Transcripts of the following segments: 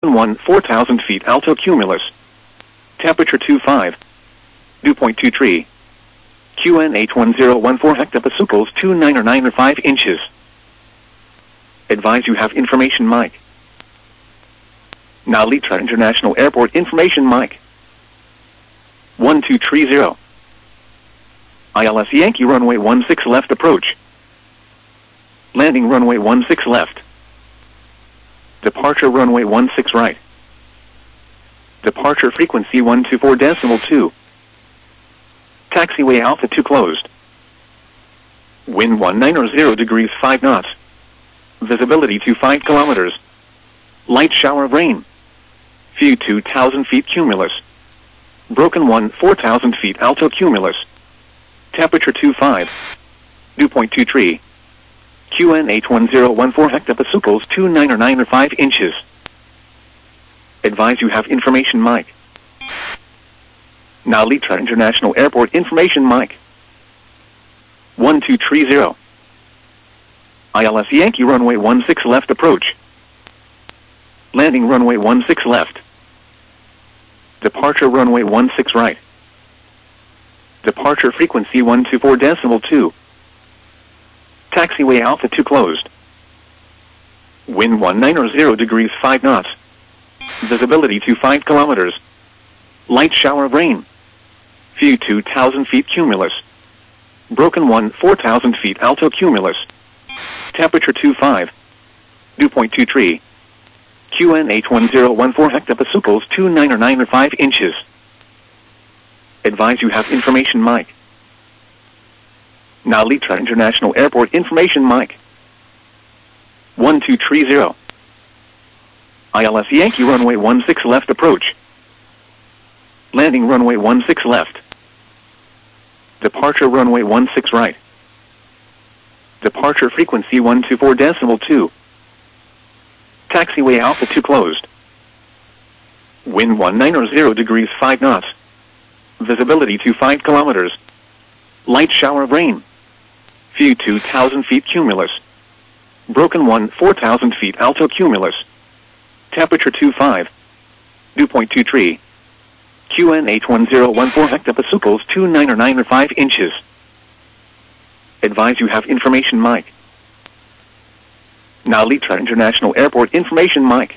1, 4,000 feet alto cumulus. Temperature 25. Dew point 23. QNH 1014 hectopascals 2995 inches. Advise you have information mic. Now Litra International Airport information mic. 1230. ILS Yankee runway 16 left approach. Landing runway 16 left. Departure runway 16 right. Departure frequency 124.2. Taxiway Alpha 2 closed. Wind 190 degrees 5 knots. Visibility 25 kilometers. Light shower of rain. View 2,000 feet cumulus. Broken 1, 4,000 feet alto cumulus. Temperature 25. Dew point 23. QNH 1014 hectopascals 2995 inches. Advise you have information mic. Now Litra International Airport information mic. 1230. ILS Yankee runway 16 left approach. Landing runway 16 left. Departure runway 16 right. Departure frequency 124.2. Taxiway Alpha 2 closed. Wind 190 degrees 5 knots. Visibility 25 kilometers. Light shower of rain. View 2,000 feet cumulus. Broken 1, 4,000 feet alto cumulus. Temperature 25. Dew point 23. QNH 1014 hectopascals 2995 inches. Advise you have information mic. Now Litra International Airport information mic. 1230. ILS Yankee runway 16 left approach. Landing runway 16 left. Departure runway 16 right. Departure frequency 124.2. Taxiway Alpha 2 closed. Wind 190 degrees 5 knots. Visibility 25 kilometers. Light shower of rain. View 2,000 feet cumulus. Broken 1, 4,000 feet alto cumulus. Temperature 25. Dew point 23. QNH 1014 hectopascals 2995 inches. Advise you have information mic. Now Litra International Airport information mic.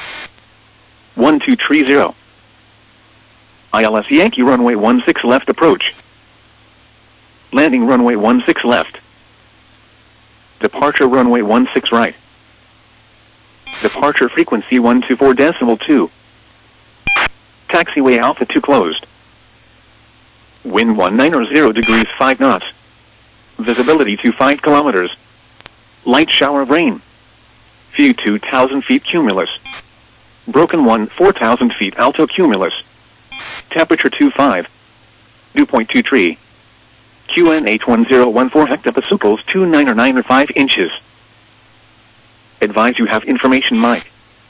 1230. ILS Yankee runway 16 left approach. Landing runway 16 left. Departure runway 16 right. Departure frequency 124.2. Taxiway Alpha 2 closed. Wind 190 degrees 5 knots. Visibility 25 kilometers. Light shower of rain. View 2,000 feet cumulus. Broken 1, 4,000 feet alto cumulus. Temperature 25. Dew point 23. QNH 1014 hectopascals 2995 inches. Advise you have information mic.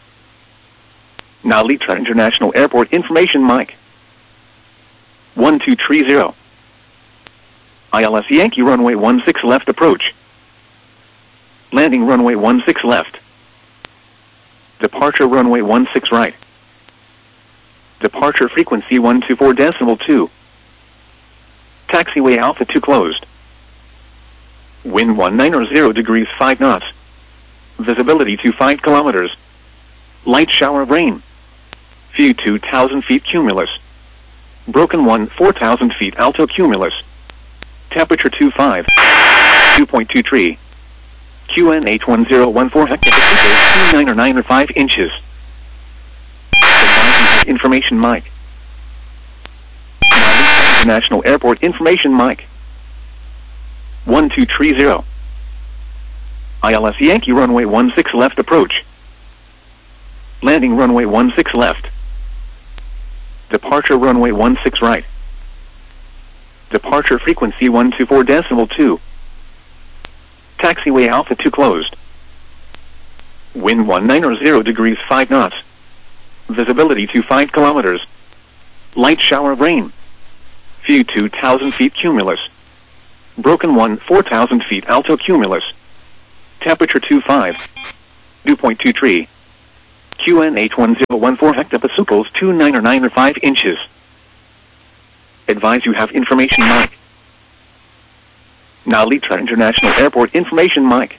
Now Litra International Airport information mic. 1230. ILS Yankee runway 16 left approach. Landing runway 16 left. Departure runway 16 right. Departure frequency 124.2. Taxiway Alpha 2 closed. Wind 190 degrees 5 knots. Visibility 25 kilometers. Light shower of rain. View 2,000 feet cumulus. Broken 1, 4,000 feet alto cumulus. Temperature 25. Dew point 23. QNH 1014 hectopascals 2995 inches. Advise information mic. International Airport information mic. 1230. ILS Yankee runway 16 left approach. Landing runway 16 left. Departure runway 16 right. Departure frequency 124.2. Taxiway Alpha 2 closed. Wind 190 degrees 5 knots. Visibility 25 kilometers. Light shower of rain. View 2,000 feet cumulus. Broken 1, 4,000 feet alto cumulus. Temperature 25. Dew point 23. QN81014 hectopascals 2995 inches. Advise you have information mic. Now Litra International Airport information mic.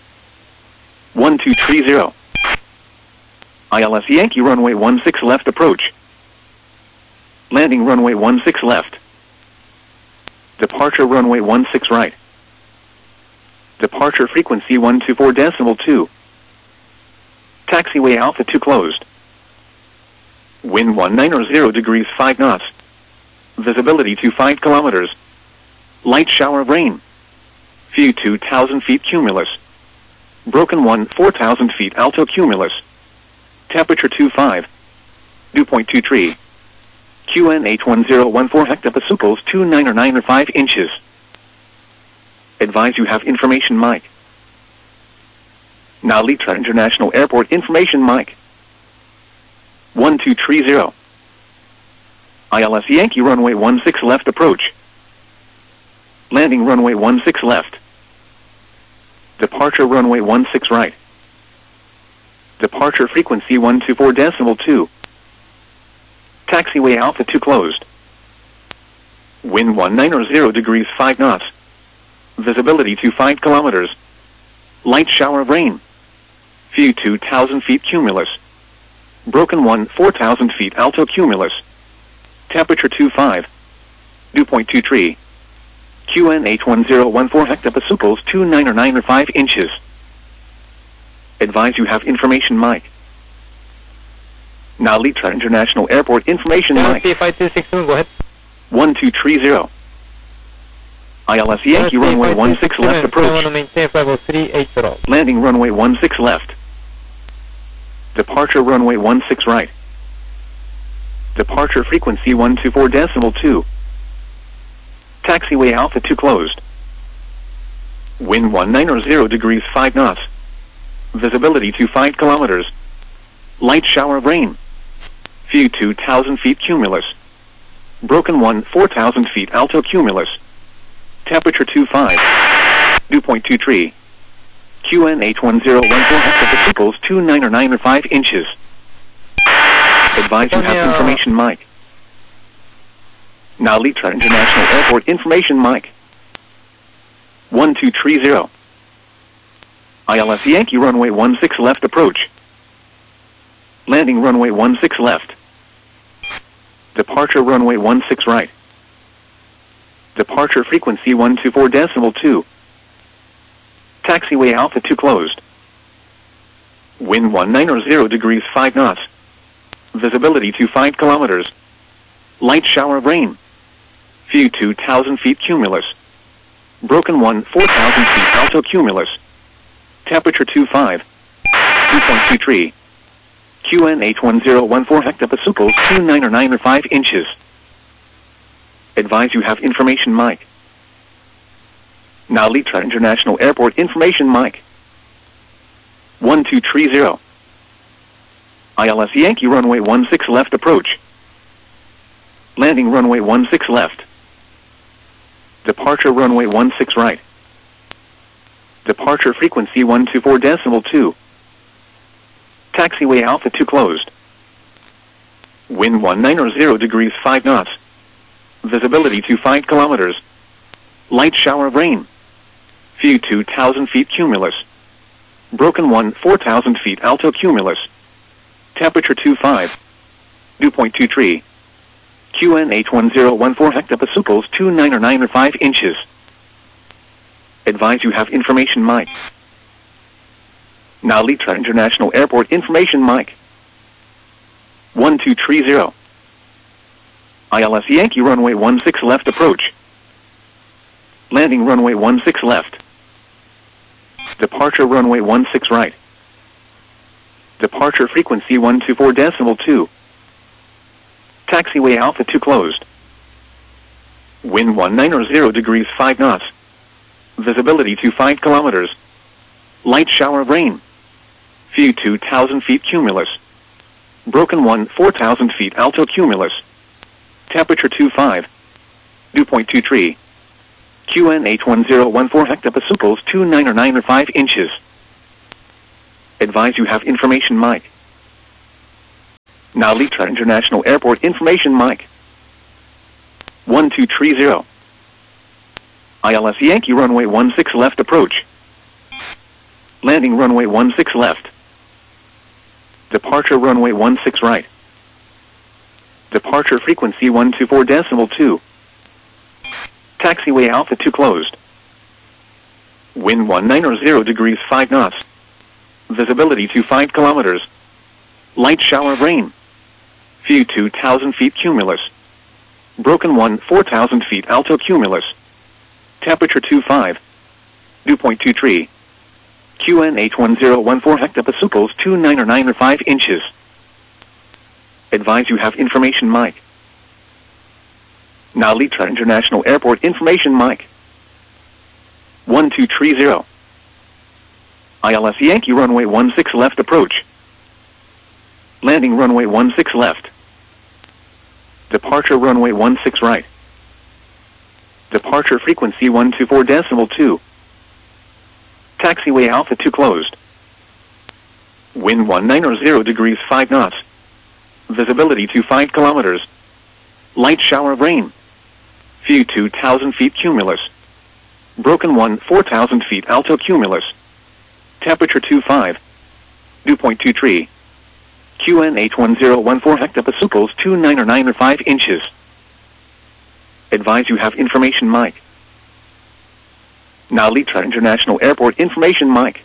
1230. ILS Yankee runway 16 left approach. Landing runway 16 left. Departure runway 16 right. Departure frequency 124.2. Taxiway Alpha 2 closed. Wind 19 degrees 5 knots. Visibility 25 kilometers. Light shower of rain. View 2,000 feet cumulus. Broken 1 4,000 feet alto cumulus. Temperature 25. Dew point 23. QN81014 hectopascals 2995 inches. Advise you have information mic. Now Litra International Airport information mic. 1230. ILS Yankee runway 16 left approach. Landing runway 16 left. Departure runway 16 right. Departure frequency 124.2. Taxiway Alpha 2 closed. Wind 190 degrees 5 knots. Visibility 25 kilometers. Light shower of rain. View 2,000 feet cumulus. Broken 1 4,000 feet alto cumulus. Temperature 25. Dew point 23. QN81014 hectopascals 2995 inches. Advise you have information mic. Now Litra International Airport information mic. 5267, go ahead. 1230. ILS Yankee runway 16 left approach. Maintain 50380. Landing runway 16 left. Departure runway 16 right. Departure frequency 124.2. Taxiway Alpha 2 closed. Wind 190 degrees 5 knots. Visibility 25 kilometers. Light shower of rain. View 2,000 feet cumulus. Broken 1 4,000 feet alto cumulus. Temperature 25. Dew point 23. QN81014 hectopascals 2995 inches. Advise you have information mic. Now Litra International Airport information mic. 1230. ILS Yankee runway 16 left approach. Landing runway 16 left. Departure runway 16 right. Departure frequency 124.2. Taxiway Alpha 2 closed. Wind 190 degrees 5 knots. Visibility 25 kilometers. Light shower of rain. View 2,000 feet cumulus. Broken 1 4,000 feet alto cumulus. Temperature 25. Dew point 23. QN81014 hectopascals 2995 inches. Advise you have information mic. Now Litra International Airport information mic. 1230. ILS Yankee runway 16 left approach. Landing runway 16 left. Departure runway 16 right. Departure frequency 124.2. Taxiway Alpha 2 closed. Wind 190 degrees 5 knots. Visibility 25 kilometers. Light shower of rain. View 2,000 feet cumulus. Broken 1 4,000 feet alto cumulus. Temperature 25. Dew point 23. QN81014 hectopascals 2995 inches. Advise you have information mic. Now Litra International Airport information mic. 1230. ILS Yankee runway 16 left approach. Landing runway 16 left. Departure runway 16 right. Departure frequency 124.2. Taxiway Alpha 2 closed. Wind 190 degrees 5 knots. Visibility 25 kilometers. Light shower of rain. View 2,000 feet cumulus. Broken 1 4,000 feet alto cumulus. Temperature 25. Dew point 23. QN81014 hectopascals 2995 inches. Advise you have information mic. Now Litra International Airport information mic. 1230. ILS Yankee runway 16 left approach. Landing runway 16 left. Departure runway 16 right. Departure frequency 124.2. Taxiway Alpha 2 closed. Wind 19 degrees 5 knots. Visibility 25 kilometers. Light shower of rain. View 2,000 feet cumulus. Broken 1 4,000 feet alto cumulus. Temperature 25. Dew point 23. QNH 1014 hectopascals 2995 inches. Advise you have information mic. Now Litra International Airport information mic. 1230. ILS Yankee runway 16 left approach. Landing runway 16 left. Departure runway 16 right. Departure frequency 124.2. Taxiway Alpha 2 closed. Wind 190 degrees 5 knots. Visibility 25 kilometers. Light shower of rain. View 2,000 feet cumulus. Broken 1 4,000 feet alto cumulus. Temperature 25. Dew point 23. QNH 1014 hectopascals 2995 inches. Advise you have information mic. Now Litra International Airport information mic.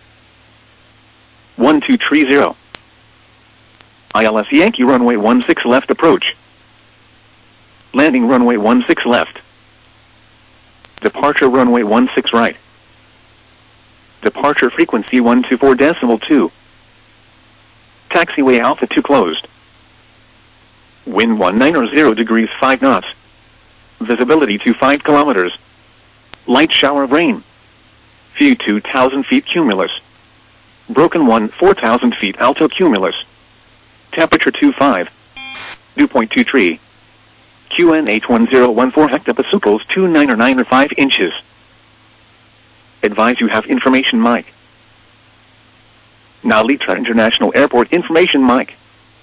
1230. ILS Yankee runway 16 left approach. Landing runway 16 left. Departure runway 16 right. Departure frequency 124.2. Taxiway Alpha 2 closed. Wind 190 degrees 5 knots. Visibility 25 kilometers. Light shower of rain. View 2,000 feet cumulus. Broken 1 4,000 feet alto cumulus. Temperature 25. Dew point 23. QNH 1014 hectopascals 2995 inches. Advise you have information mic. Now Litra International Airport information mic.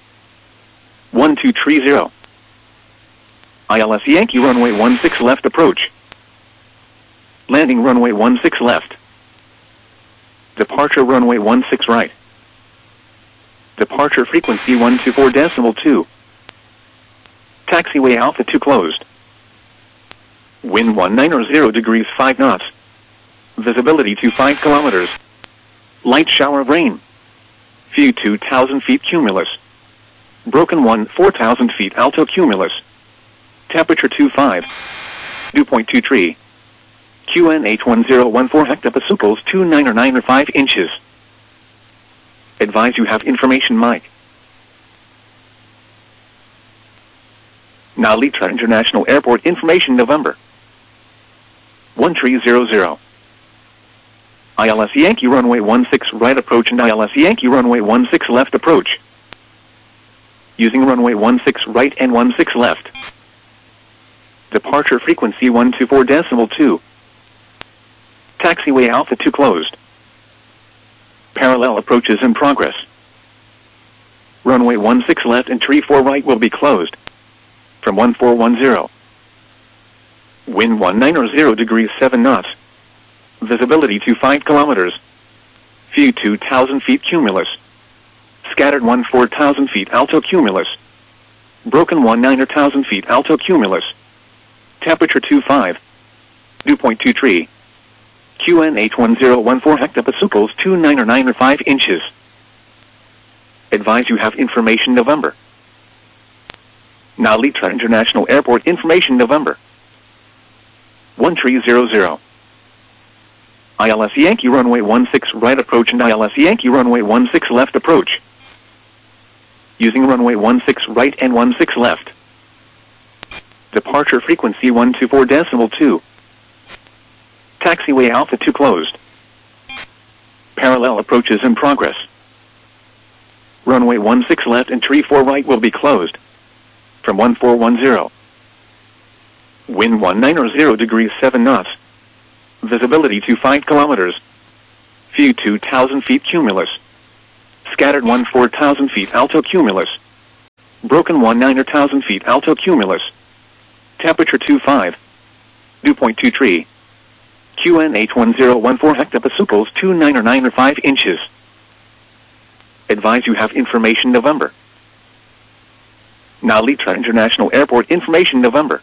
1230. ILS Yankee runway 16 left approach. Landing runway 16 left. Departure runway 16 right. Departure frequency 124.2. Taxiway Alpha 2 closed. Wind 190 degrees 5 knots. Visibility 25 kilometers. Light shower of rain. View 2,000 feet cumulus. Broken 1 4,000 feet alto cumulus. Temperature 25. Dew point 23. QNH 1014 hectopascals 2995 inches. Advise you have information mic. Now Litra International Airport information November. 1300. ILS Yankee runway 16 right approach and ILS Yankee runway 16 left approach. Using runway 16 right and 16 left. Departure frequency 124.2. Taxiway Alpha 2 closed. Parallel approaches in progress. Runway 16 left and 34 right will be closed. From 1410. Wind 190 degrees 7 knots. Visibility 25 kilometers. View 2,000 feet cumulus. Scattered 1 4,000 feet alto cumulus. Broken 1 9,000 feet alto cumulus. Temperature 25. Dew point 23. QNH 1014 hectopascals 2995 inches. Advise you have information November. Now Litra International Airport information November. 1300. ILS Yankee runway 16 right approach and ILS Yankee runway 16 left approach. Using runway 16 right and 16 left. Departure frequency 124.2. Taxiway Alpha 2 closed. Parallel approaches in progress. Runway 16 left and 34 right will be closed. From 1410. Wind 190 degrees 7 knots. Visibility 25 kilometers. View 2,000 feet cumulus. Scattered 1 4,000 feet alto cumulus. Broken 19,000 feet alto cumulus. Temperature 25. Dew point 23. QNH 1014 hectopascals 2995 inches. Advise you have information November. Nalita International Airport information November.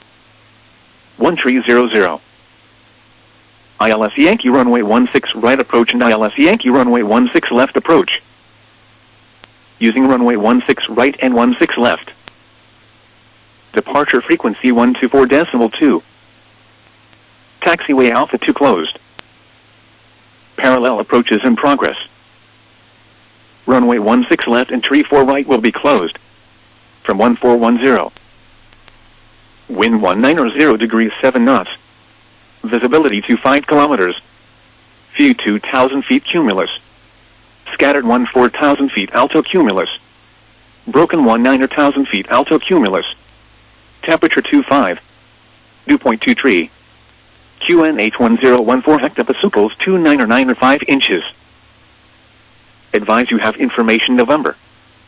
1300. ILS Yankee runway 16 right approach and ILS Yankee runway 16 left approach. Using runway 16 right and 16 left. Departure frequency 124.2. Taxiway Alpha 2 closed. Parallel approaches in progress. Runway 16 left and 34 right will be closed. From 1410. Wind 190 degrees 7 knots. Visibility 25 kilometers. View 2,000 feet cumulus. Scattered 14,000 feet alto cumulus. Broken 19,000 feet alto cumulus. Temperature 25. Dew point 23. QNH 1014 hectopascals 2995 inches. Advise you have information November.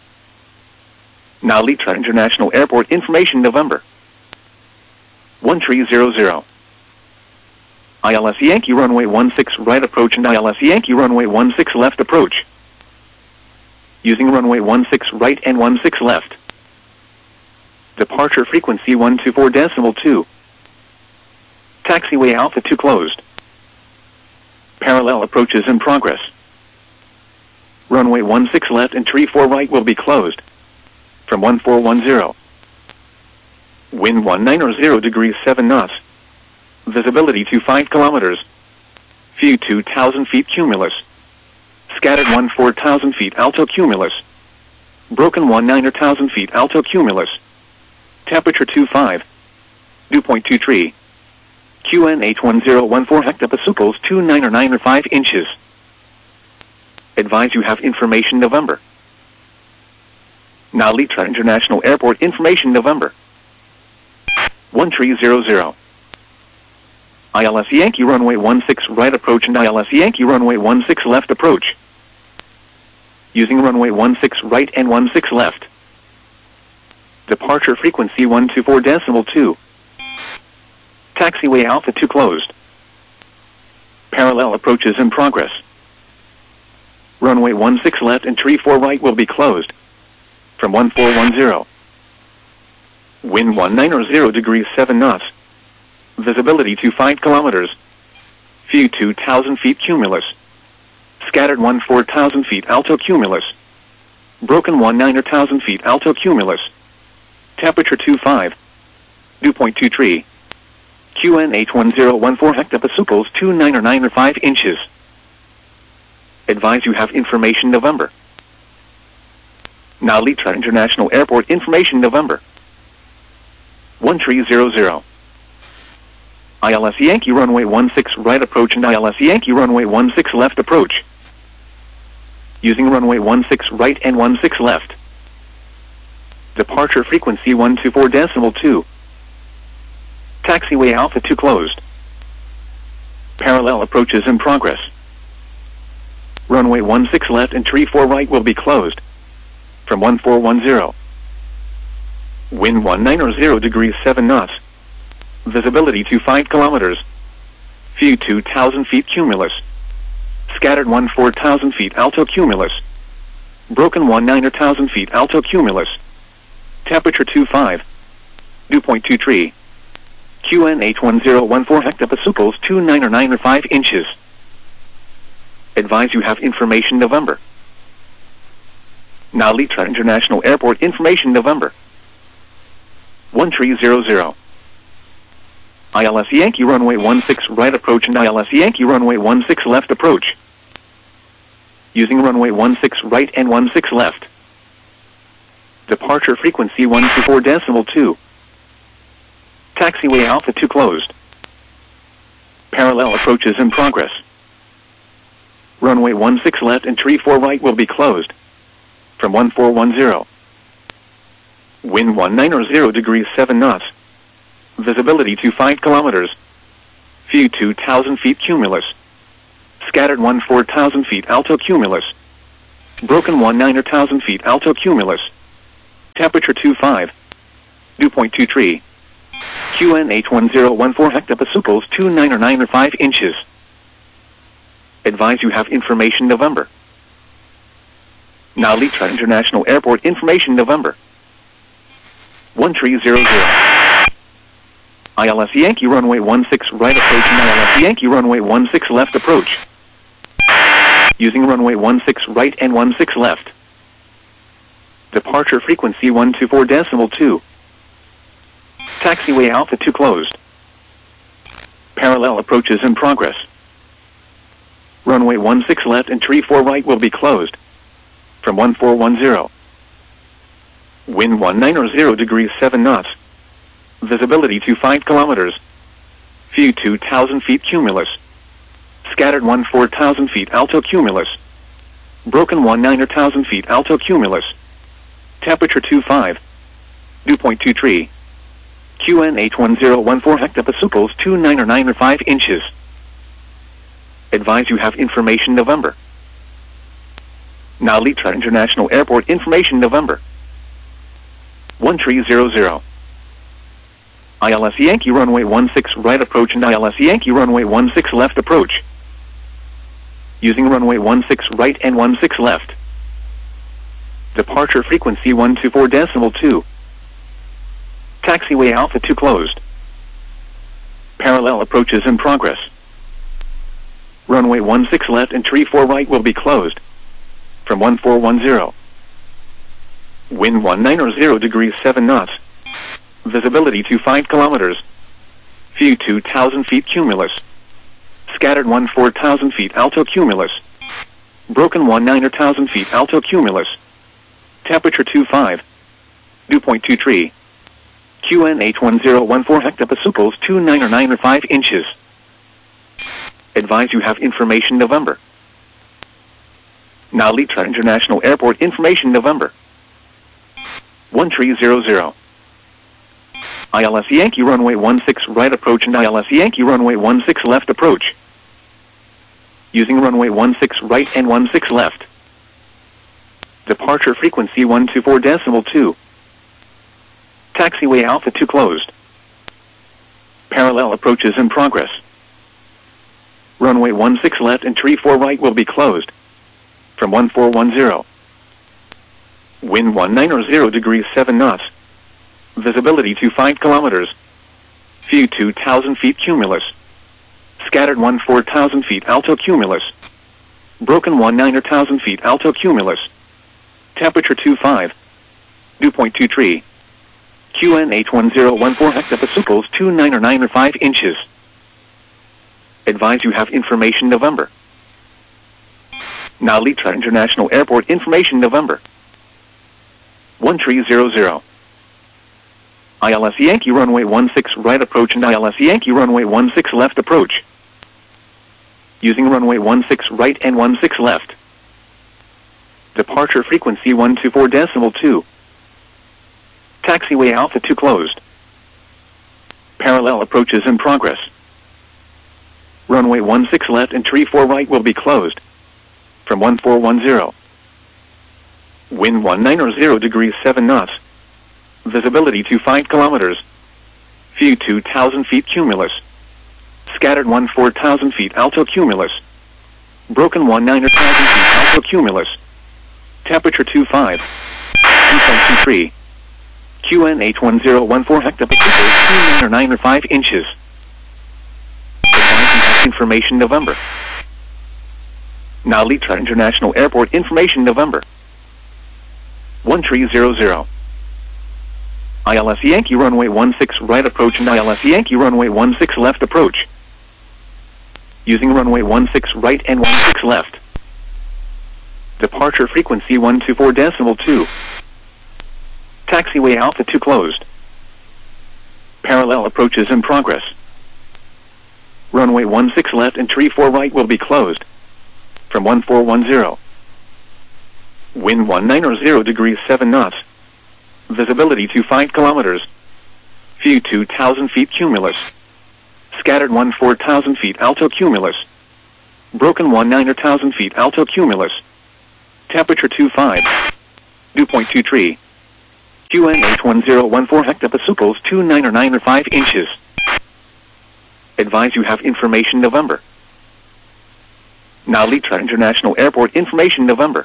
Nalita International Airport information November. 1300. ILS Yankee runway 16 right approach and ILS Yankee runway 16 left approach. Using runway 16 right and 16 left. Departure frequency 124.2. Taxiway Alpha 2 closed. Parallel approaches in progress. Runway 16 left and 34 right will be closed. From 1410. Wind 190 degrees 7 knots. Visibility 25 kilometers. View 2,000 feet cumulus. Scattered 14,000 feet alto cumulus. Broken 19,000 feet alto cumulus. Temperature 25. Dew point 23. QNH 1014 hectopascals 2995 inches. Advise you have information November. Nalita International Airport information November. 1300. ILS Yankee runway 16 right approach and ILS Yankee runway 16 left approach. Using runway 16 right and 16 left. Departure frequency 124.2. Taxiway Alpha 2 closed. Parallel approaches in progress. Runway 16 left and 34 right will be closed. From 1410. Wind 190 degrees 7 knots. Visibility 25 kilometers. View 2,000 feet cumulus. Scattered 14,000 feet alto cumulus. Broken 19,000 feet alto cumulus. Temperature 25. Dew point 23. QNH 1014 hectopascals 2995 inches. Advise you have information November. Nalita International Airport information November. 1300. ILS Yankee runway 16 right approach and ILS Yankee runway 16 left approach. Using runway 16 right and 16 left. Departure frequency 124.2. Taxiway Alpha 2 closed. Parallel approaches in progress. Runway 16 left and 34 right will be closed. From 1410. Wind 190 degrees 7 knots. Visibility 25 kilometers. View 2,000 feet cumulus. Scattered 14,000 feet alto cumulus. Broken 19,000 feet alto cumulus. Temperature 25. Dew point 23. QNH 1014 hectopascals 2995 inches. Advise you have information November. Nalita International Airport information November. 1300. ILS Yankee runway 16 right approach and ILS Yankee runway 16 left approach. Using runway 16 right and 16 left. Departure frequency 124.2. Taxiway Alpha 2 closed. Parallel approaches in progress. Runway 16 left and 34 right will be closed. From 1410. Wind 190 degrees 7 knots. Visibility 25 kilometers. View 2,000 feet cumulus. Scattered 14,000 feet alto cumulus. Broken 19,000 feet alto cumulus. Temperature 25. Dew point 23. QNH1014 hectopascals 2995 inches. Advise you have information November. Now Leitra International Airport information November. 1300. ILS Yankee runway 16 right approaching ILS Yankee runway 16 left approach. Using runway 16 right and 16 left. Departure frequency 124.2. Taxiway Alpha 2 closed. Parallel approaches in progress. Runway 16 left and tree 4 right will be closed. From 1410. Wind 190 degrees 7 knots. Visibility 25 kilometers. View 2,000 feet cumulus. Scattered 14,000 feet alto cumulus. Broken 19,000 feet alto cumulus. Temperature 25. Dew point 23. QNH1014 hectopascals 2995 inches. Advise you have information November. Now Leitra International Airport information November. 1300. ILS Yankee runway 16 right approach and ILS Yankee runway 16 left approach. Using runway 16 right and 16 left. Departure frequency 124.2. Taxiway Alpha 2 closed. Parallel approaches in progress. Runway 16 left and tree 4 right will be closed. From 1410. Wind 190 degrees 7 knots. Visibility 25 kilometers. View 2,000 feet cumulus. Scattered 14,000 feet alto cumulus. Broken 19,000 feet alto cumulus. Temperature 25. Dew point 23. QNH1014 hectopascals 2995 inches. Advise you have information November. Now Leitra International Airport information November. 1300. ILS Yankee runway 16 right approach and ILS Yankee runway 16 left approach. Using runway 16 right and 16 left. Departure frequency 124.2. Taxiway Alpha 2 closed. Parallel approaches in progress. Runway 16 left and tree 4 right will be closed. From 1410. Wind 190 degrees 7 knots. Visibility 25 kilometers. View 2,000 feet cumulus. Scattered 14,000 feet alto cumulus. Broken 19,000 feet alto cumulus. Temperature 25. Dew point 23. QNH1014 hectopascals 2995 inches. Advise you have information November. Now Leitra International Airport information November. 1300. ILS Yankee runway 16 right approach and ILS Yankee runway 16 left approach. Using runway 16 right and 16 left. Departure frequency 124.2. Taxiway Alpha 2 closed. Parallel approaches in progress. Runway 16 left and tree 4 right will be closed. From 1410. Wind 190 degrees 7 knots. Visibility 25 kilometers. View 2,000 feet cumulus. Scattered 14,000 feet alto cumulus. Broken 19,000 feet alto cumulus. Temperature 25. Dew point 23. QNH1014 hectopascals 2995 inches. Advise you have information November. Now Leitra International Airport information November. 1300. ILS Yankee runway 16 right approach and ILS Yankee runway 16 left approach. Using runway 16 right and 16 left. Departure frequency 124.2. Taxiway Alpha 2 closed. Parallel approaches in progress. Runway 16 left and tree 4 right will be closed. From 1410. Wind 190 degrees 7 knots. Visibility 25 kilometers. View 2,000 feet cumulus. Scattered 14,000 feet alto cumulus. Broken 19,000 feet alto cumulus. Temperature 25. Dew point 23. QN81014 hectopascals 2995 inches. Advise you have information November. Now Litra International Airport information November.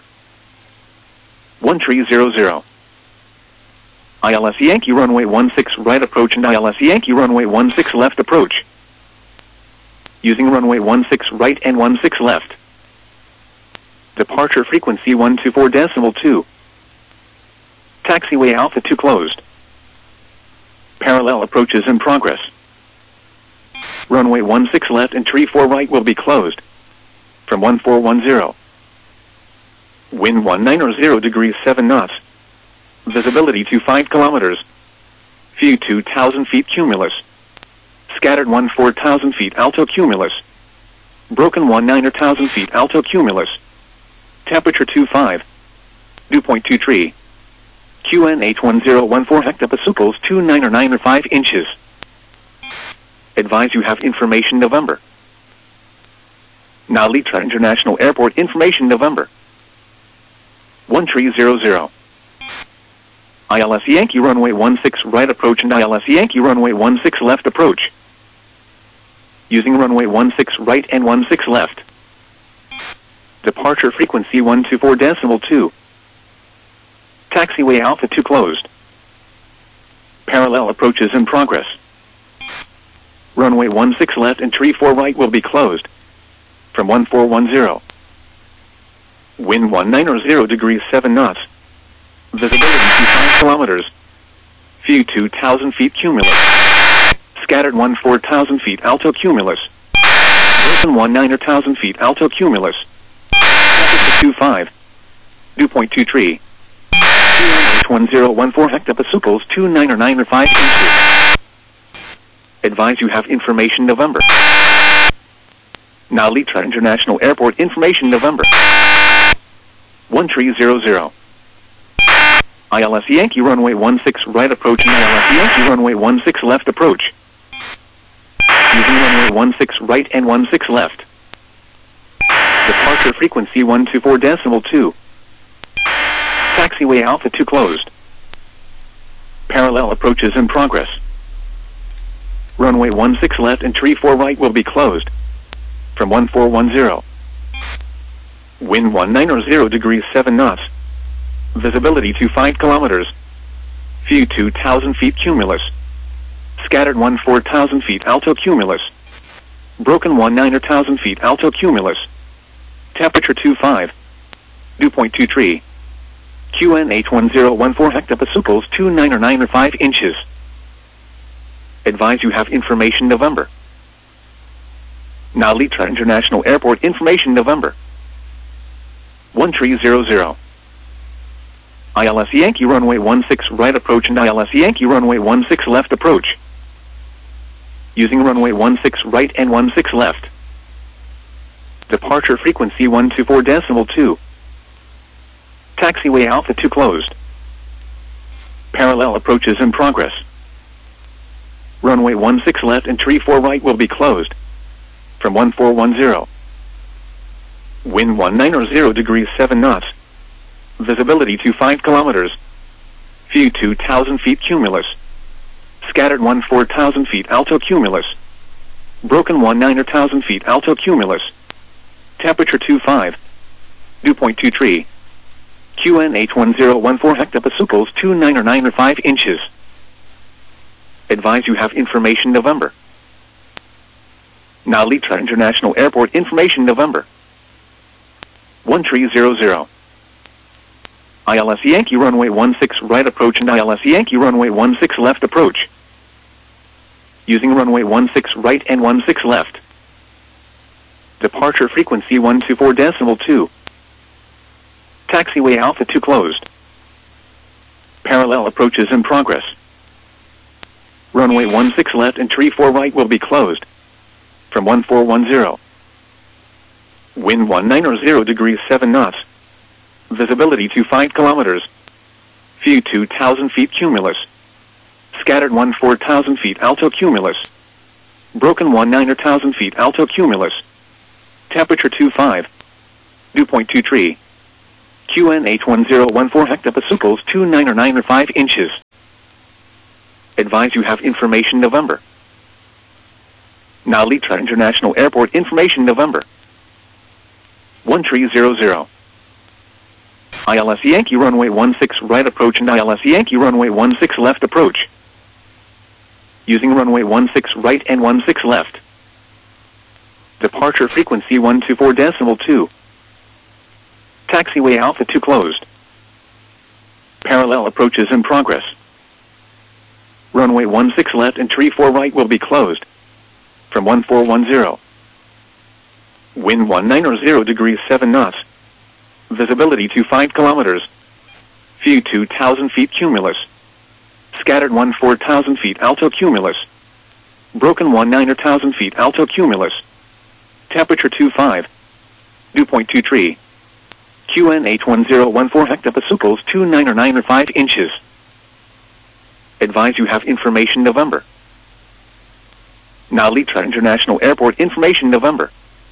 1300. ILS Yankee runway 16 right approach and ILS Yankee runway 16 left approach. Using runway 16 right and 16 left. Departure frequency 124.2. Taxiway Alpha 2 closed. Parallel approaches in progress. Runway 16 left and tree 4 right will be closed. From 1410. Wind 190 degrees 7 knots. Visibility 25 kilometers. View 2,000 feet cumulus. Scattered 14,000 feet alto cumulus. Broken 19,000 feet alto cumulus. Temperature 25. Dew point 23. QN81014 hectopascals 2995 inches. Advise you have information November. Now Litra International Airport information November. 1300. ILS Yankee runway 16 right approach and ILS Yankee runway 16 left approach. Using runway 16 right and 16 left. Departure frequency 124.2. Taxiway Alpha 2 closed. Parallel approaches in progress. Runway 16 left and tree 4 right will be closed. From 1410. Wind 190 degrees 7 knots. Visibility 25 kilometers. View 2,000 feet cumulus. Scattered 14,000 feet alto cumulus. Broken 19,000 feet alto cumulus. Temperature 25. Dew point 23. QN81014 hectopascals 2995 inches. Advise you have information November. Now Litra International Airport information November. 1300. ILS Yankee runway 16 right approach and ILS Yankee runway 16 left approach. Using runway 16 right and 16 left. Departure frequency 124.2. Taxiway Alpha 2 closed. Parallel approaches in progress. Runway 16 left and tree 4 right will be closed. From 1410. Wind 190 degrees 7 knots. Visibility 25 kilometers. View 2,000 feet cumulus. Scattered 14,000 feet alto cumulus. Broken 19,000 feet alto cumulus. Temperature 25. Dew point 23. QN81014 hectopascals 2995 inches. Advise you have information November. Now Litra International Airport information November. 1300. ILS Yankee runway 16 right approach and ILS Yankee runway 16 left approach. Using runway 16 right and 16 left. Departure frequency 124.2. Taxiway Alpha 2 closed. Parallel approaches in progress. Runway 16 left and tree 4 right will be closed. From 1410. Wind 190 degrees 7 knots. Visibility 25 kilometers. View 2,000 feet cumulus. Scattered 14,000 feet alto cumulus. Broken 19,000 feet alto cumulus. Temperature 25. Dew point 23. QN81014 hectopascals 2995 inches. Advise you have information November. Now Litra International Airport information November. 1300. ILS Yankee runway 16 right approach and ILS Yankee runway 16 left approach. Using runway 16 right and 16 left. Departure frequency 124.2. Taxiway Alpha 2 closed. Parallel approaches in progress. Runway 16 left and tree 4 right will be closed. From 1410. Wind 190 degrees 7 knots. Visibility 25 kilometers. View 2,000 feet cumulus. Scattered 14,000 feet alto cumulus. Broken 19,000 feet alto cumulus. Temperature 25. Dew point 23. QNH1014 hectopascals 2995 inches. Advise you have information November. Nalita International Airport information November. 1300. ILS Yankee runway 16 right approach and ILS Yankee runway 16 left approach. Using runway 16 right and 16 left. Departure frequency 124.2. Taxiway Alpha 2 closed. Parallel approaches in progress. Runway 16 left and tree 4 right will be closed. From 1410. Wind 190 degrees 7 knots. Visibility 25 kilometers. View 2,000 feet cumulus. Scattered 14,000 feet alto cumulus. Broken 19,000 feet alto cumulus. Temperature 25. Dew point 23. QNH1014 hectopascals 2995 inches. Advise you have information November. Nalita International Airport information November.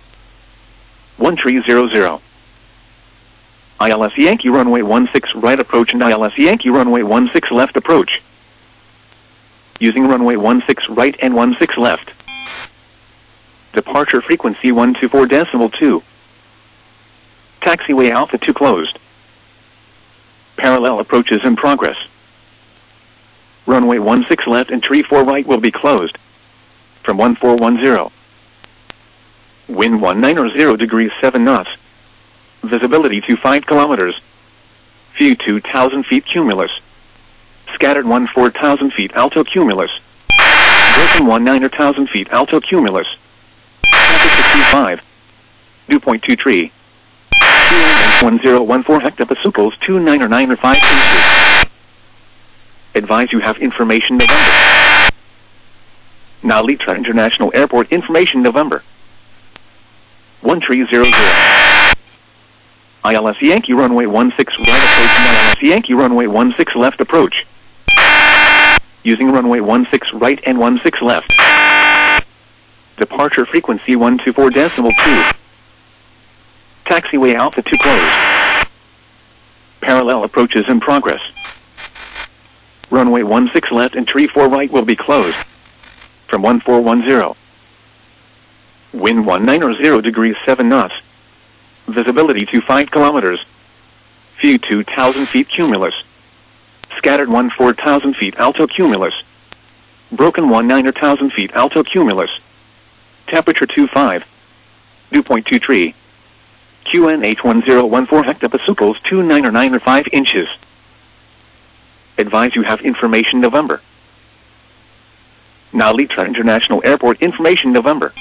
1300. ILS Yankee runway 16 right approach and ILS Yankee runway 16 left approach. Using runway 16 right and 16 left. Departure frequency 124.2. Taxiway Alpha 2 closed. Parallel approaches in progress. Runway 16 left and tree 4 right will be closed. From 1410. Wind 190 degrees 7 knots. Visibility 25 kilometers. View 2,000 feet cumulus. Scattered 14,000 feet alto cumulus. Broken 19,000 feet alto cumulus. Temperature 25. Dew point 23. QNH1014 hectopascals 2995 inches. Advise you have information November. Nalita International Airport information November. 1300. ILS Yankee runway 16 right approach and ILS Yankee runway 16 left approach. Using runway 16 right and 16 left. Departure frequency 124.2. Taxiway Alpha 2 closed. Parallel approaches in progress. Runway 16 left and tree 4 right will be closed. From 1410. Wind 190 degrees 7 knots. Visibility 25 kilometers. View 2,000 feet cumulus. Scattered 14,000 feet alto cumulus. Broken 19,000 feet alto cumulus. Temperature 25. Dew point 23. QNH1014 hectopascals 2995 inches. Advise you have information November. Nalita International Airport information November.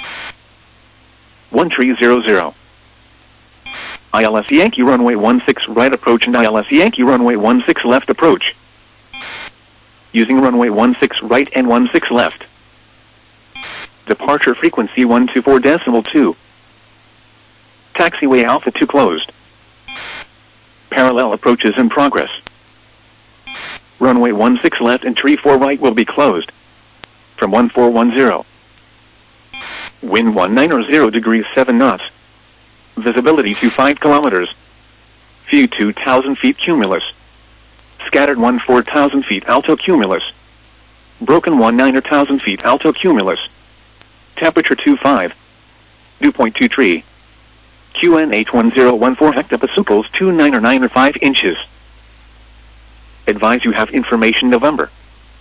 1300. ILS Yankee runway 16 right approach and ILS Yankee runway 16 left approach. Using runway 16 right and 16 left. Departure frequency 124.2. Taxiway Alpha 2 closed. Parallel approaches in progress. Runway 16 left and tree 4 right will be closed. From 1410. Wind 190 degrees 7 knots. Visibility 25 kilometers. View 2,000 feet cumulus. Scattered 14,000 feet alto cumulus. Broken 19,000 feet alto cumulus. Temperature 25. Dew point 23. QNH1014 hectopascals 2995 inches. Advise you have information November.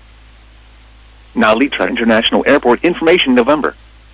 Nalita International Airport information November.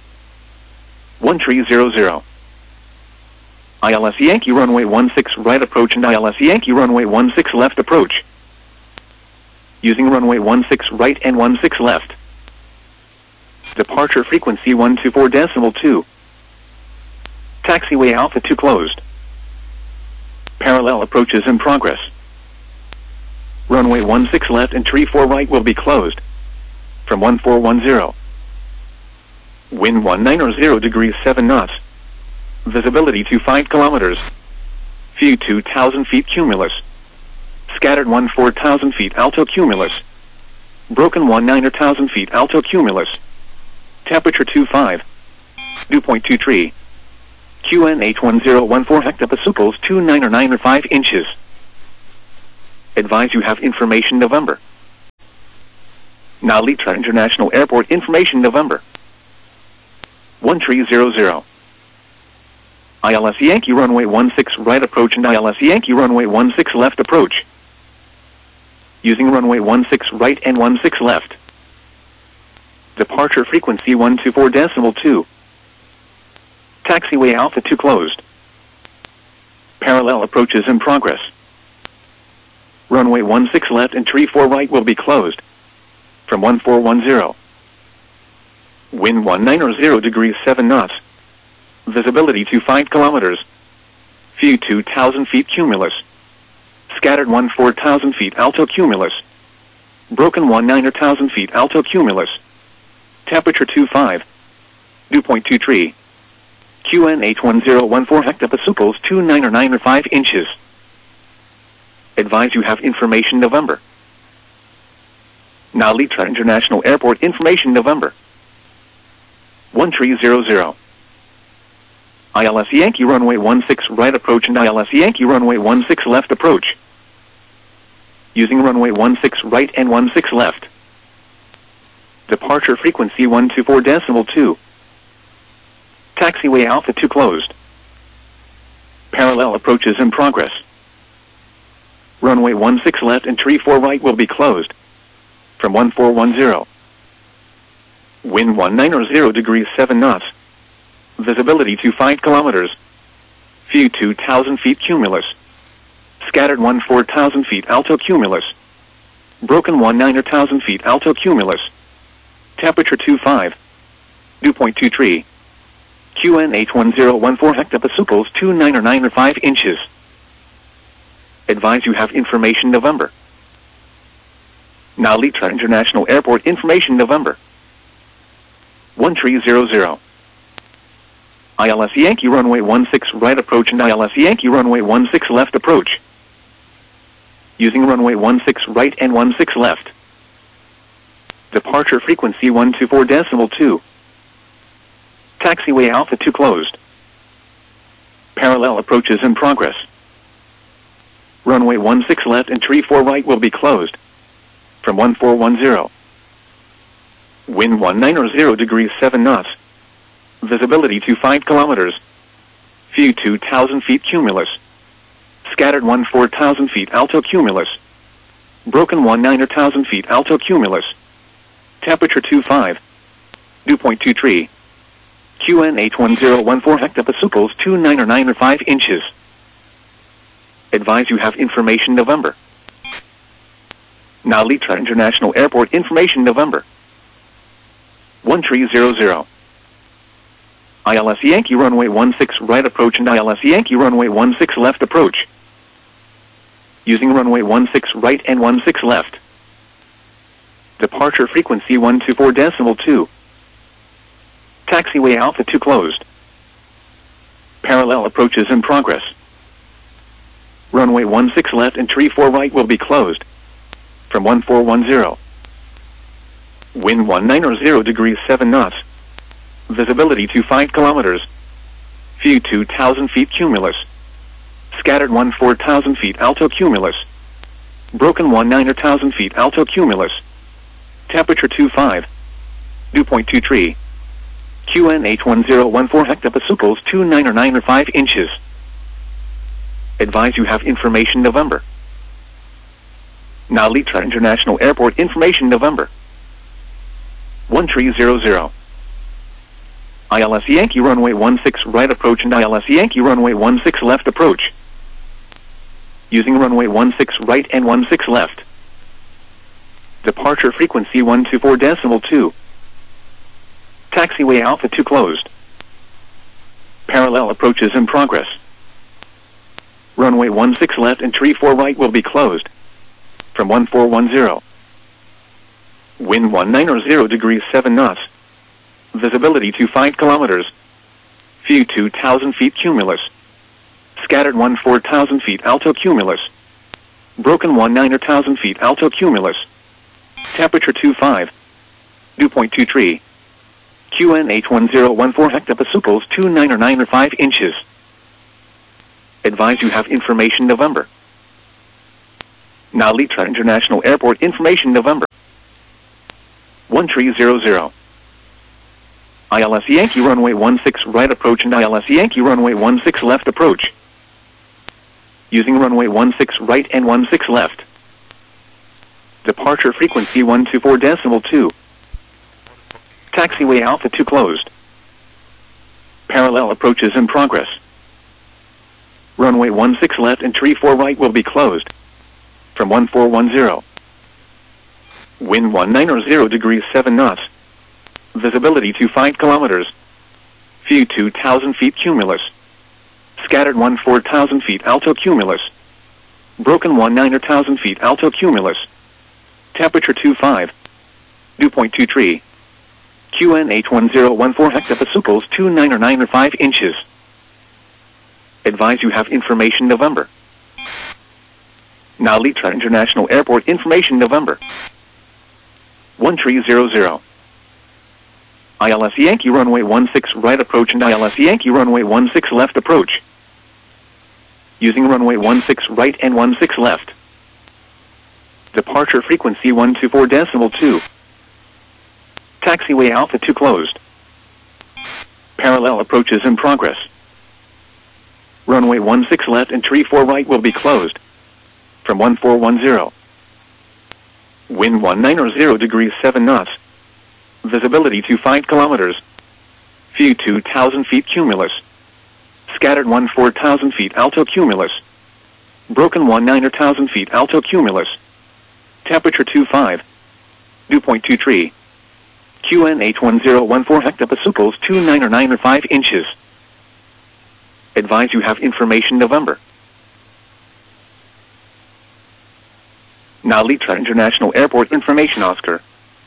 1300. ILS Yankee runway 16 right approach and ILS Yankee runway 16 left approach. Using runway 16 right and 16 left. Departure frequency 124.2. Taxiway Alpha 2 closed. Parallel approaches in progress. Runway 16 left and tree 4 right will be closed. From 1410. Wind 190 degrees 7 knots. Visibility 25 kilometers. View 2,000 feet cumulus. Scattered 14,000 feet alto cumulus. Broken 19,000 feet alto cumulus. Temperature 25. Dew point 23. QN81014 hectopascals 2995 inches. Advise you have information November. Nalitra International Airport information November. 1300. ILS Yankee runway 16 right approach and ILS Yankee runway 16 left approach. Using runway 16 right and 16 left. Departure frequency 124.2. Taxiway Alpha 2 closed. Parallel approaches in progress. Runway 16 left and tree 4 right will be closed. From 1410. Wind 190 degrees 7 knots. Visibility 25 kilometers. View 2,000 feet cumulus. Scattered 14,000 feet alto cumulus. Broken 19,000 feet alto cumulus. Temperature 25. Dew point 23. QN81014 hectopascals 2995 inches. Advise you have information November. Nalitra International Airport information November. 1300. ILS Yankee runway 16 right approach and ILS Yankee runway 16 left approach. Using runway 16 right and 16 left. Departure frequency 124.2. Taxiway Alpha 2 closed. Parallel approaches in progress. Runway 16 left and tree 4 right will be closed. From 1410. Wind 190 degrees 7 knots. Visibility 25 kilometers. View 2,000 feet cumulus. Scattered 14,000 feet alto cumulus. Broken 19,000 feet alto cumulus. Temperature 25. Dew point 23. QN81014 hectopascals 2995 inches. Advise you have information November. Nalitra International Airport information November. 1300. ILS Yankee runway 16 right approach and ILS Yankee runway 16 left approach. Using runway 16 right and 16 left. Departure frequency 124.2. Taxiway Alpha 2 closed. Parallel approaches in progress. Runway 16 left and tree 4 right will be closed. From 1410. Wind 190 degrees 7 knots. Visibility 25 kilometers. View 2,000 feet cumulus. Scattered 14,000 feet alto cumulus. Broken 19,000 feet alto cumulus. Temperature 25. Dew point 23. QN81014 hectopascals 2995 inches. Advise you have information November. Nalitra International Airport information November. 1300. ILS Yankee runway 16 right approach and ILS Yankee runway 16 left approach. Using runway 16 right and 16 left. Departure frequency 124.2. Taxiway Alpha 2 closed. Parallel approaches in progress. Runway 16 left and tree 4 right will be closed. From 1410. Wind 190 degrees 7 knots. Visibility 25 kilometers. View 2,000 feet cumulus. Scattered 14,000 feet alto cumulus. Broken 19,000 feet alto cumulus. Temperature 25. Dew point 23. QN81014 hectopascals 2995 inches. Advise you have information November. Nalitra International Airport information November. 1300. ILS Yankee runway 16 right approach and ILS Yankee runway 16 left approach. Using runway 16 right and 16 left. Departure frequency 124.2. Taxiway Alpha 2 closed. Parallel approaches in progress. Runway 16 left and tree 4 right will be closed. From 1410. Wind 190 degrees 7 knots. Visibility 25 kilometers. View 2,000 feet cumulus. Scattered 14,000 feet alto cumulus. Broken 19,000 feet alto cumulus. Temperature 25. Dew point 23. QNH 1014 hectopascals 2995 inches. Advise you have information November. Nalitra International Airport information November. 1300. ILS Yankee runway 16 right approach and ILS Yankee runway 16 left approach. Using runway 16 right and 16 left. Departure frequency 124.2. Taxiway Alpha 2 closed. Parallel approaches in progress. Runway 16 left and tree 4 right will be closed. From 1410. Wind 190 degrees 7 knots. Visibility 25 kilometers. View 2,000 feet cumulus. Scattered 14,000 feet alto cumulus. Broken 19,000 feet alto cumulus. Temperature 25. Dew point 23. QNH 1014 hectopascals 2995 inches. Advise you have information November. Nalitra International Airport information November. 1300. ILS Yankee runway 16 right approach and ILS Yankee runway 16 left approach. Using runway 16 right and 16 left. Departure frequency 124.2. Taxiway Alpha 2 closed. Parallel approaches in progress. Runway 16 left and tree 4 right will be closed. From 1410. Wind 190 degrees 7 knots. Visibility 25 kilometers. View 2,000 feet cumulus. Scattered 14,000 feet alto cumulus. Broken 19,000 feet alto cumulus. Temperature 25. Dew point 23. QNH 1014 hectopascals 2995 inches. Advise you have information November. Nalitra International Airport information Oscar.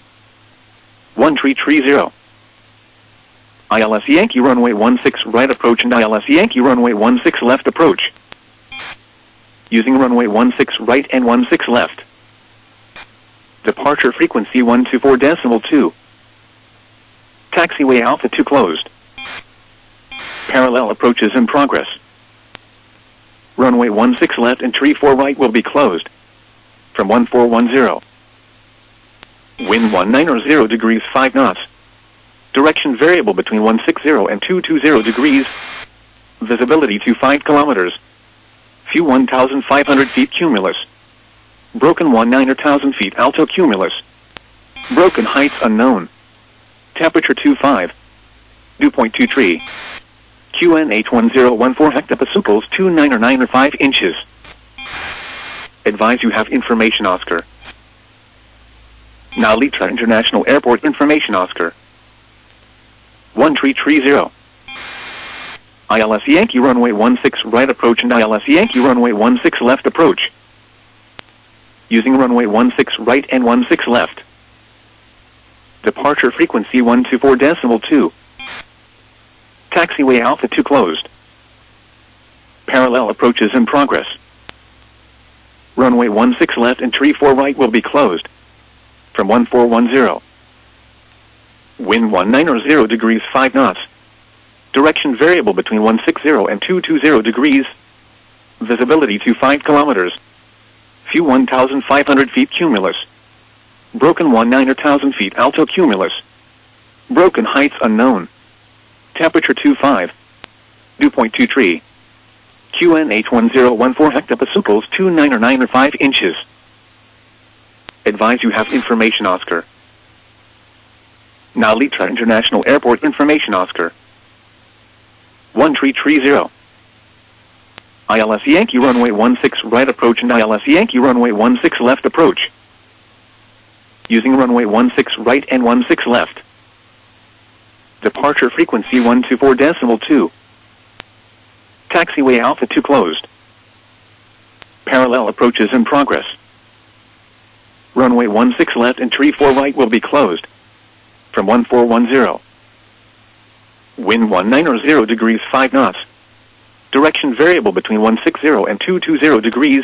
1330. ILS Yankee runway 16 right approach and ILS Yankee runway 16 left approach. Using runway 16 right and 16 left. Departure frequency 124.2. Taxiway Alpha 2 closed. Parallel approaches in progress. Runway 16 left and tree 4 right will be closed. From 1410. Wind 190 degrees 5 knots. Direction variable between 160 and 220 degrees. Visibility 25 kilometers. View 1,500 feet cumulus. Broken 19,000 feet alto cumulus. Broken heights unknown. Temperature 25. Dew point 23. QNH 1014 hectopascals 2995 inches. Advise you have information Oscar. Nalitra International Airport information Oscar. 1330. ILS Yankee runway 16 right approach and ILS Yankee runway 16 left approach. Using runway 16 right and 16 left. Departure frequency 124.2. Taxiway Alpha 2 closed. Parallel approaches in progress. Runway 16 left and tree 4 right will be closed. From 1410. Wind 190 degrees 5 knots. Direction variable between 160 and 220 degrees. Visibility 25 kilometers. View 1,500 feet cumulus. Broken 19,000 feet alto cumulus. Broken heights unknown. Temperature 25. Dew point 23. QNH 1014 hectopascals 2995 inches. Advise you have information Oscar. Nalitra International Airport information Oscar. 1330. ILS Yankee runway 16 right approach and ILS Yankee runway 16 left approach. Using runway 16 right and 16 left. Departure frequency 124.2. Taxiway Alpha 2 closed. Parallel approaches in progress. Runway 16 left and tree 4 right will be closed. From 1410. Wind 190 degrees 5 knots. Direction variable between 160 and 220 degrees.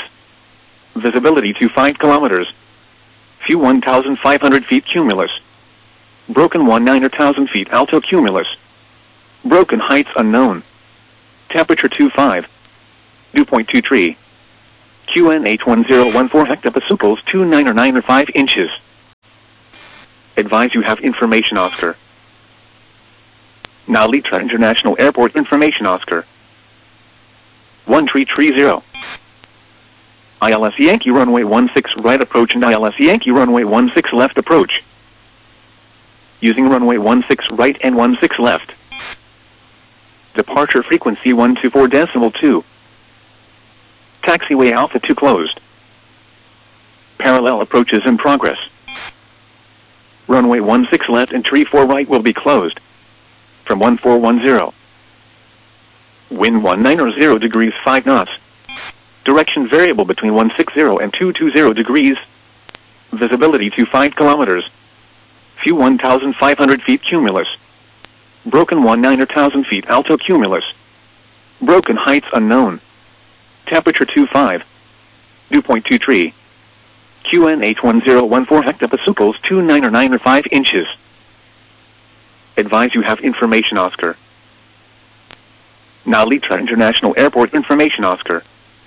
Visibility 25 kilometers. View 1,500 feet cumulus. Broken 19,000 feet alto cumulus. Broken heights unknown. Temperature 25. Dew point 23. QNH1014 hectopascals 2995 inches. Advise you have information, Oscar. Now Litra International Airport information, Oscar. 1330. ILS Yankee runway 16 right approach and ILS Yankee runway 16 left approach. Using runway 16 right and 16 left. Departure frequency 124.2. Taxiway Alpha 2 closed. Parallel approaches in progress. Runway 16 left and 34 right will be closed. From 1410. Wind 190 degrees 5 knots. Direction variable between 160 and 220 degrees. Visibility to 5 kilometers. View 1,500 feet cumulus. Broken 19,000 feet alto cumulus. Broken heights unknown. Temperature 25. Dew point 23. QNH1014 hectopascals 2995 inches. Advise you have information, Oscar. Now Litra International Airport information, Oscar.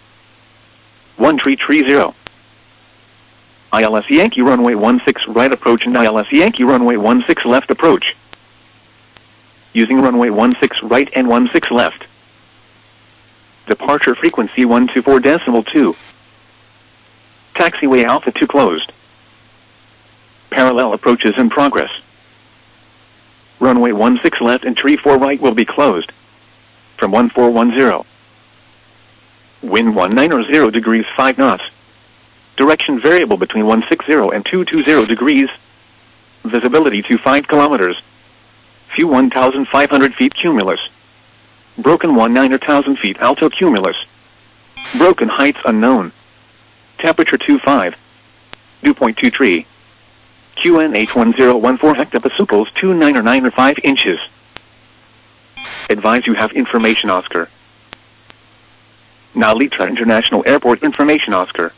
1330. ILS Yankee runway 16 right approach and ILS Yankee runway 16 left approach. Using runway 16 right and 16 left. Departure frequency 124.2. Taxiway Alpha 2 closed. Parallel approaches in progress. Runway 16 left and 34 right will be closed. From 1410. Wind 190 degrees 5 knots. Direction variable between 160 and 220 degrees. Visibility to 5 kilometers. View 1,500 feet cumulus. Broken 19,000 feet alto cumulus. Broken heights unknown. Temperature 25. Dew point 23. QNH1014 hectopascals 2995 inches. Advise you have information, Oscar. Now Litra International Airport information, Oscar.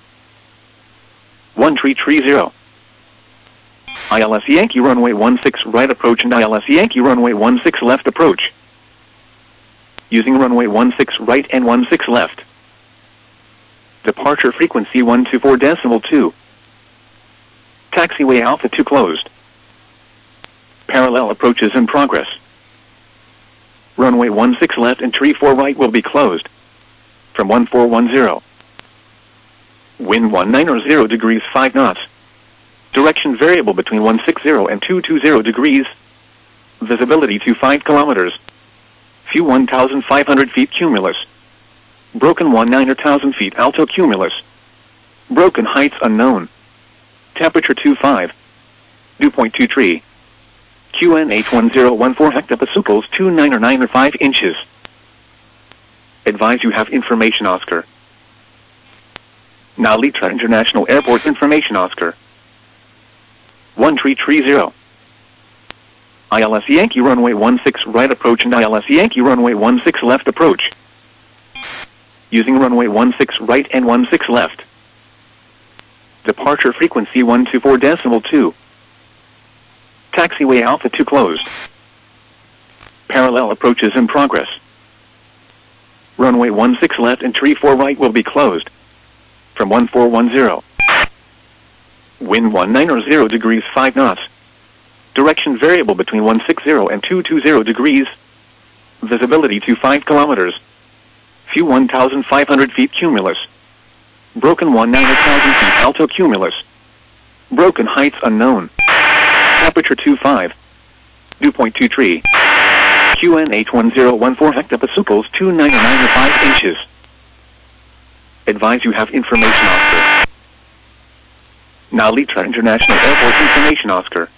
1330. ILS Yankee runway 16 right approach and ILS Yankee runway 16 left approach. Using runway 16 right and 16 left. Departure frequency 124.2. Taxiway Alpha 2 closed. Parallel approaches in progress. Runway 16 left and 34 right will be closed. From 1410. Wind 190 degrees 5 knots. Direction variable between 160 and 220 degrees. Visibility to 5 kilometers. View 1,500 feet cumulus. Broken 19,000 feet alto cumulus. Broken heights unknown. Temperature 25. Dew point 23. QNH1014 hectopascals 2995 inches. Advise you have information, Oscar. Now Litra International Airport information, Oscar. 1330. ILS Yankee runway 16 right approach and ILS Yankee runway 16 left approach. Using runway 16 right and 16 left. Departure frequency 124.2. Taxiway Alpha 2 closed. Parallel approaches in progress. Runway 16 left and 34 right will be closed. From 1410. Wind 190 degrees 5 knots. Direction variable between 160 and 220 degrees. Visibility to 5 kilometers. View 1,500 feet cumulus. Broken 19,000 feet alto cumulus. Broken heights unknown. Temperature 25. Dew point 23. QNH1014 hectopascals 2995 inches. Advise you have information, Oscar. Now Litra International Airport information, Oscar.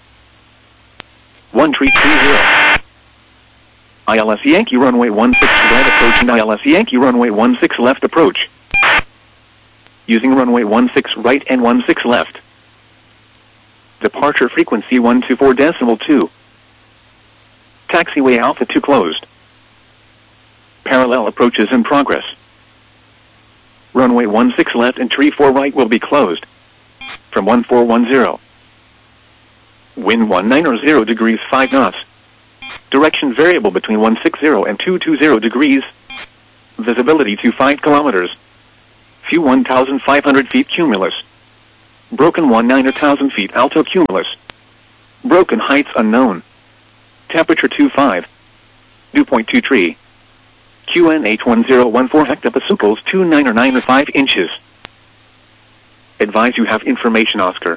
1330. ILS Yankee runway 16 right approach and ILS Yankee runway 16 left approach. Using runway 16 right and 16 left. Departure frequency 124.2. Taxiway Alpha 2 closed. Parallel approaches in progress. Runway 16 left and 34 right will be closed. From 1410. Wind 19 degrees 5 knots. Direction variable between 160 and 220 degrees. Visibility to 5 kilometers. View 1,500 feet cumulus. Broken 19,000 feet alto cumulus. Broken heights unknown. Temperature 25. Dew point 23. QNH 1014 hectopascals 2995 inches. Advise you have information Oscar.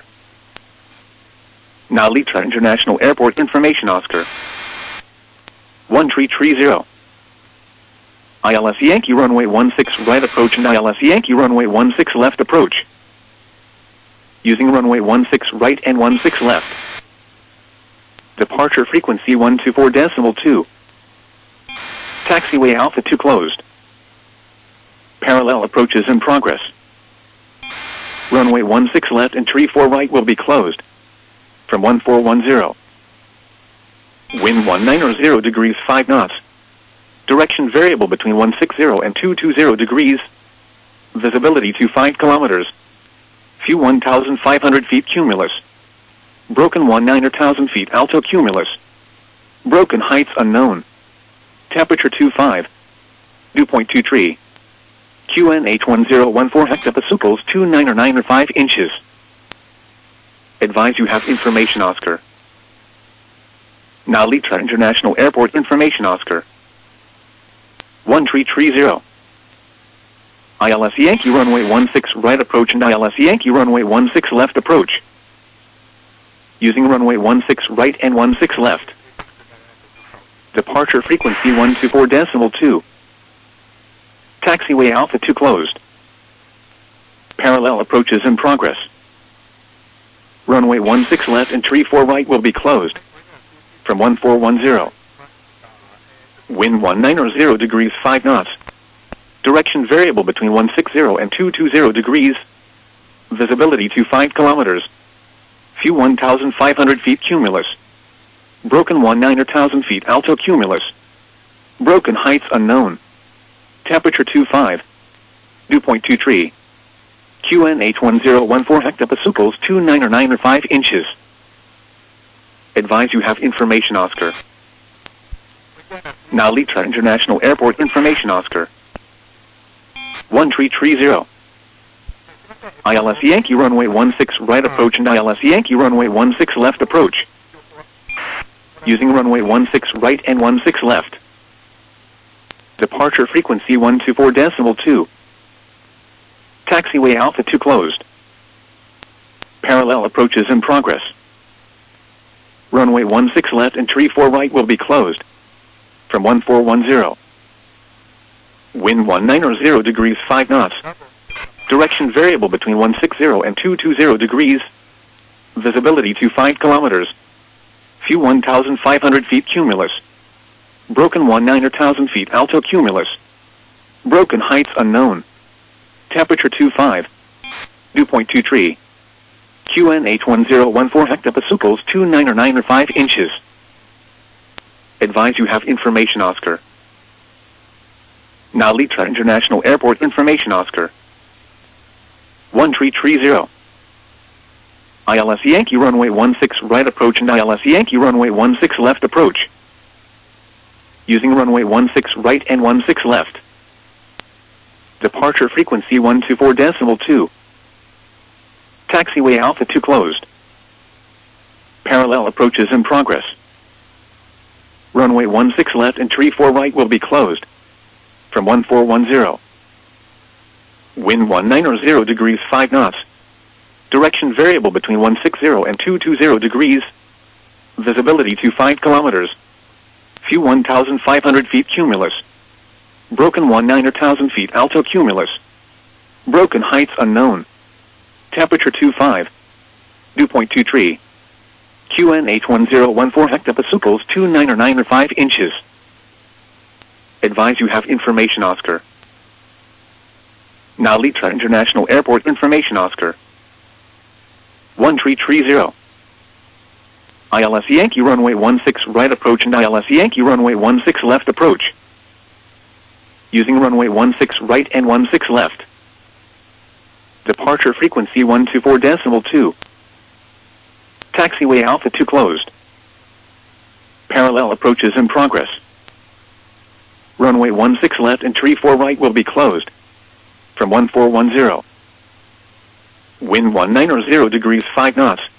Now Litra International Airport information Oscar. 1330. ILS Yankee runway 16 right approach and ILS Yankee runway 16 left approach. Using runway 16 right and 16 left. Departure frequency 124.2. Taxiway Alpha 2 closed. Parallel approaches in progress. Runway 16 left and 34 right will be closed. From 1410. Wind 190 degrees 5 knots. Direction variable between 160 and 220 degrees. Visibility to 5 kilometers. View 1,500 feet cumulus. Broken 19,000 feet alto cumulus. Broken heights unknown. Temperature 25. Dew point 23. QNH 1014 hectopascals 2995 inches. Advise you have information Oscar. Now Litra International Airport information Oscar. 1330. ILS Yankee runway 16 right approach and ILS Yankee runway 16 left approach. Using runway 16 right and 16 left. Departure frequency 124.2. Taxiway Alpha 2 closed. Parallel approaches in progress. Runway 16 left and 34 right will be closed. From 1410. Wind 190 degrees 5 knots. Direction variable between 160 and 220 degrees. Visibility to 5 kilometers. View 1,500 feet cumulus. Broken 19,000 feet alto cumulus. Broken heights unknown. Temperature 25. Dew point 23. QNH 1014 hectopascals 2995 inches. Advise you have information Oscar. Now Litra International Airport information Oscar. 1330. ILS Yankee runway 16 right approach and ILS Yankee runway 16 left approach. Using runway 16 right and 16 left. Departure frequency 124.2. Taxiway Alpha 2 closed. Parallel approaches in progress. Runway 16 left and 34 right will be closed. From 1410. Wind 190 degrees 5 knots. Direction variable between 160 and 220 degrees. Visibility to 5 kilometers. View 1,500 feet cumulus. Broken 19,000 feet alto cumulus. Broken heights unknown. Temperature 25. Dew point 23. QNH 1014 hectopascals 2995 inches. Advise you have information Oscar. Now Litra International Airport information Oscar. 1330. ILS Yankee runway 16 right approach and ILS Yankee runway 16 left approach. Using runway 16 right and 16 left. Departure frequency 124.2. Taxiway Alpha 2 closed. Parallel approaches in progress. Runway 16 left and 34 right will be closed. From 1410. Wind 190 degrees 5 knots. Direction variable between 160 and 220 degrees. Visibility to 5 kilometers. View 1,500 feet cumulus. Broken 19,000 feet alto cumulus. Broken heights unknown. Temperature 25. Dew point 23. QNH 1014 hectopascals 2995 inches. Advise you have information Oscar. Now Litra International Airport information Oscar. 1330. ILS Yankee runway 16 right approach and ILS Yankee runway 16 left approach. Using runway 16 right and 16 left. Departure frequency 124.2. Taxiway Alpha 2 closed. Parallel approaches in progress. Runway 16 left and tree 4 right will be closed. From 1410. Wind 190 degrees 5 knots.